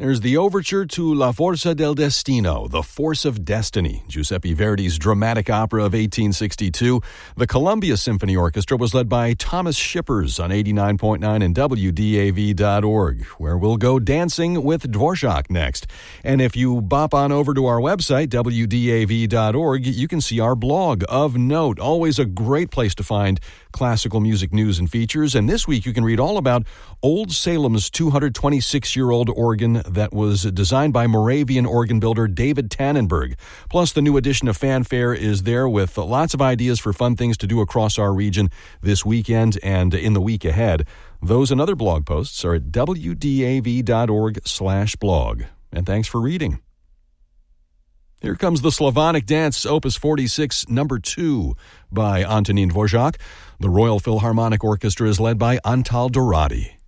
There's the overture to La Forza del Destino, The Force of Destiny, Giuseppe Verdi's dramatic opera of 1862. The Columbia Symphony Orchestra was led by Thomas Shippers on 89.9 and WDAV.org, where we'll go dancing with Dvorak next. And if you bop on over to our website, WDAV.org, you can see our blog of note. Always a great place to find classical music news and features. And this week you can read all about Old Salem's 226-year-old organ that was designed by Moravian organ builder David Tannenberg. Plus, the new edition of Fanfare is there with lots of ideas for fun things to do across our region this weekend and in the week ahead. Those and other blog posts are at wdav.org/blog. And thanks for reading. Here comes the Slavonic Dance, Opus 46, number 2, by Antonín Dvořák. The Royal Philharmonic Orchestra is led by Antal Dorati.